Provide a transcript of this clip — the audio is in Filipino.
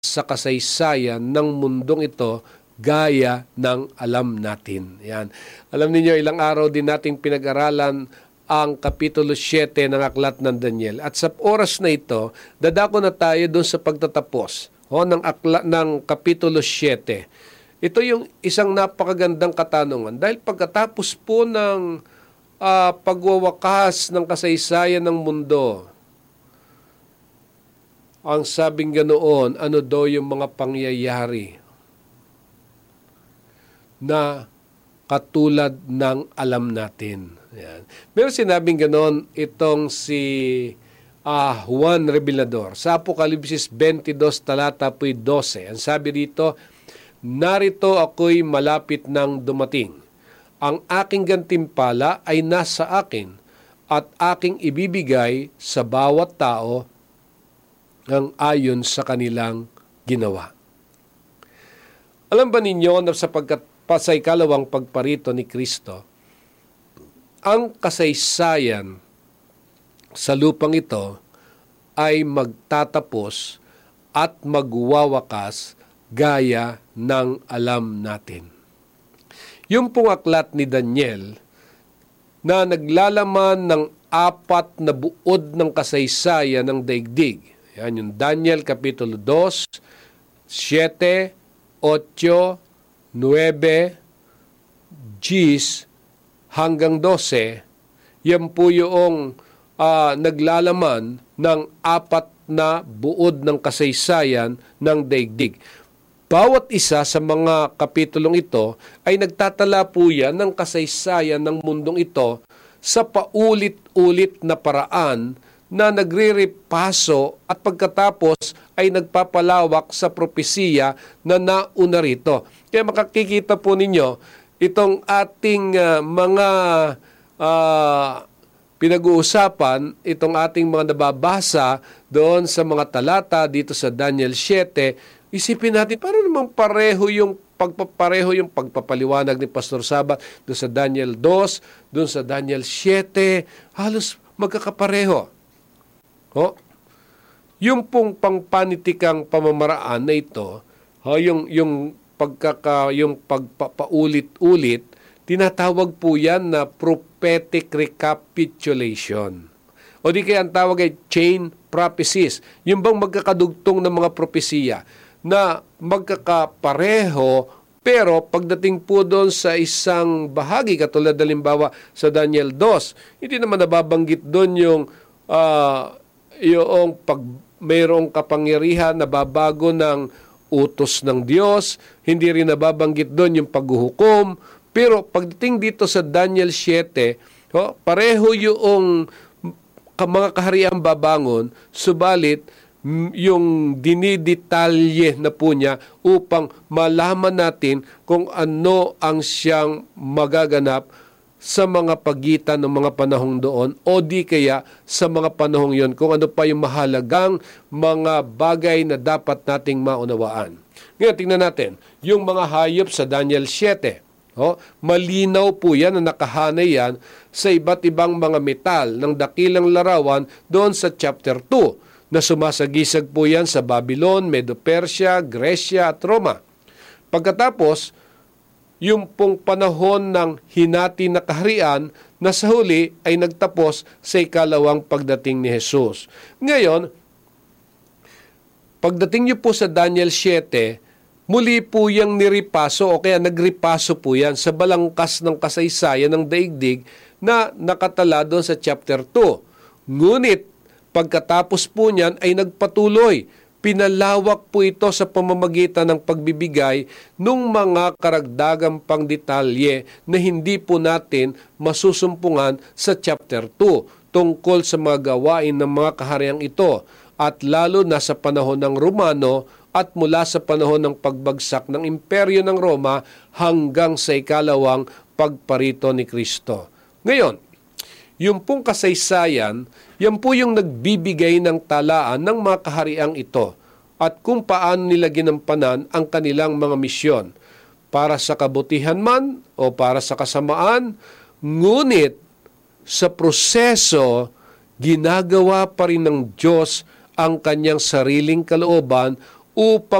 sa kasaysayan ng mundong ito gaya ng alam natin. Yan. Alam niyo, ilang araw din nating pinag-aralan ang Kapitulo 7 ng Aklat ng Daniel. At sa oras na ito, dadako na tayo doon sa pagtatapos ng Kapitulo 7. Ito yung isang napakagandang katanungan. Dahil pagkatapos po ng pagwawakas ng kasaysayan ng mundo, ang sabing ganoon, ano daw yung mga pangyayari na katulad ng alam natin. Yan. Pero sinabing ganoon itong si Juan Revelador. Sa Apokalipsis 22, talata po'y 12. Ang sabi dito, narito ako'y malapit nang dumating. Ang aking gantimpala ay nasa akin at aking ibibigay sa bawat tao ang ayon sa kanilang ginawa. Alam ba ninyo na sapagkat sa ikalawang pagparito ni Kristo, ang kasaysayan sa lupang ito ay magtatapos at magwawakas gaya ng alam natin. Yung pong aklat ni Daniel na naglalaman ng 4 na buod ng kasaysayan ng daigdig. Yan yung Daniel Kapitulo 2, 7, 8, 9, 10 hanggang 12. Yan po yung naglalaman ng 4 na buod ng kasaysayan ng daigdig. Bawat isa sa mga kapitulong ito ay nagtatala po yan ng kasaysayan ng mundong ito sa paulit-ulit na paraan na nagre-repaso at pagkatapos ay nagpapalawak sa propesiya na nauna rito. Kaya makikita po ninyo itong ating mga pinag-uusapan, itong ating mga nababasa doon sa mga talata dito sa Daniel 7, isipin natin, parang namang pareho yung pagpapaliwanag ni Pastor Sabat doon sa Daniel 2, doon sa Daniel 7, halos magkakapareho. Yung pong pangpanitikang pamamaraan na ito, yung pagpapaulit-ulit, tinatawag po yan na prophetic recapitulation. O di kaya ang tawag ay chain prophecies. Yung bang magkakadugtong ng mga propesiya na magkakapareho, pero pagdating po doon sa isang bahagi, katulad halimbawa sa Daniel 2, hindi naman nababanggit doon yung pag mayroong kapangyarihan na babago ng utos ng Diyos, hindi rin nababanggit doon yung paghuhukom. Pero pagdating dito sa Daniel 7, pareho yung mga kahariang babangon, subalit yung dinidetalye na po niya upang malaman natin kung ano ang siyang magaganap sa mga pagitan ng mga panahong doon o di kaya sa mga panahong yon, kung ano pa yung mahalagang mga bagay na dapat nating maunawaan. Ngayon, tingnan natin, yung mga hayop sa Daniel 7. Malinaw po yan na nakahanay yan sa iba't ibang mga metal ng dakilang larawan doon sa chapter 2 na sumasagisag po yan sa Babylon, Medo-Persia, Gresya at Roma. Pagkatapos, yung pong panahon ng hinati na kaharian na sa huli ay nagtapos sa ikalawang pagdating ni Jesus. Ngayon, pagdating niyo po sa Daniel 7, muli po yung niripaso o kaya nagripaso po yan sa balangkas ng kasaysayan ng daigdig na nakatala doon sa chapter 2. Ngunit, pagkatapos po niyan ay nagpatuloy. Pinalawak po ito sa pamamagitan ng pagbibigay ng mga karagdagang pangdetalye na hindi po natin masusumpungan sa chapter 2 tungkol sa mga gawain ng mga kahariang ito at lalo na sa panahon ng Romano at mula sa panahon ng pagbagsak ng imperyo ng Roma hanggang sa ikalawang pagparito ni Kristo. Ngayon, yung pong kasaysayan, yan po yung nagbibigay ng talaan ng mga kahariang ito at kung paano nila ginampanan ang kanilang mga misyon para sa kabutihan man o para sa kasamaan, ngunit sa proseso, ginagawa pa rin ng Diyos ang kanyang sariling kalooban upang